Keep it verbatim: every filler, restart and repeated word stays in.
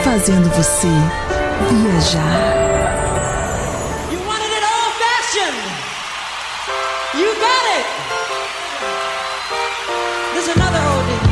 fazendo você viajar. You wanted it old fashioned. You got it.